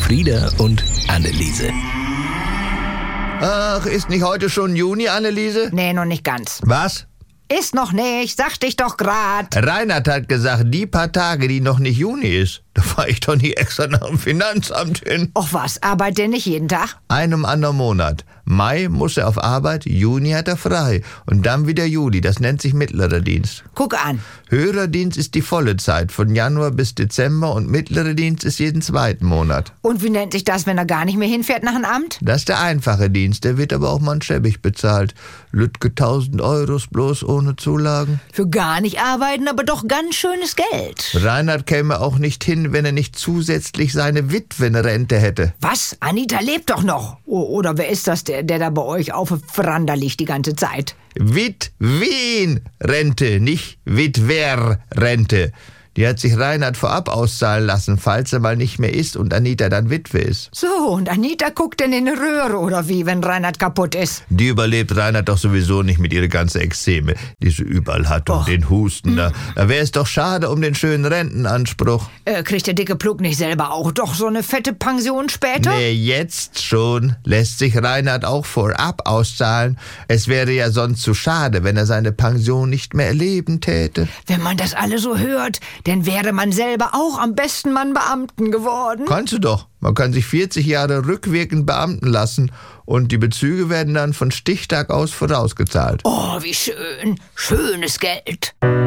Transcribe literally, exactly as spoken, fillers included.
Frieda und Anneliese. Ach, ist nicht heute schon Juni, Anneliese? Nee, noch nicht ganz. Was? Ist noch nicht, sagte ich doch grad. Reinhard hat gesagt, die paar Tage, die noch nicht Juni ist, da fahr ich doch nicht extra nach dem Finanzamt hin. Och was, arbeitet der nicht jeden Tag? Einem anderen Monat. Mai muss er auf Arbeit, Juni hat er frei. Und dann wieder Juli, das nennt sich mittlerer Dienst. Guck an. Höherer Dienst ist die volle Zeit, von Januar bis Dezember, und mittlerer Dienst ist jeden zweiten Monat. Und wie nennt sich das, wenn er gar nicht mehr hinfährt nach dem Amt? Das ist der einfache Dienst, der wird aber auch mal schäbig bezahlt. Lütke tausend Euros bloß ohne Zulagen. Für gar nicht arbeiten, aber doch ganz schönes Geld. Reinhard käme auch nicht hin, wenn er nicht zusätzlich seine Witwenrente hätte. Was? Anita lebt doch noch. O- oder wer ist das, der, der da bei euch auf der Veranda liegt die ganze Zeit? Witwen-Rente, nicht Witwer-Rente. Die hat sich Reinhard vorab auszahlen lassen, falls er mal nicht mehr ist und Anita dann Witwe ist. So, und Anita guckt in eine Röhre oder wie, wenn Reinhard kaputt ist? Die überlebt Reinhard doch sowieso nicht mit ihrer ganzen Ekzeme, die sie überall hat, und Och. den Husten da. Da wäre es doch schade um den schönen Rentenanspruch. Äh, kriegt der dicke Plug nicht selber auch doch so eine fette Pension später? Nee, jetzt schon lässt sich Reinhard auch vorab auszahlen. Es wäre ja sonst zu schade, wenn er seine Pension nicht mehr erleben täte. Wenn man das alle so hört, dann wäre man selber auch am besten Mann Beamten geworden. Kannst du doch. Man kann sich vierzig Jahre rückwirkend beamten lassen und die Bezüge werden dann von Stichtag aus vorausgezahlt. Oh, wie schön. Schönes Geld.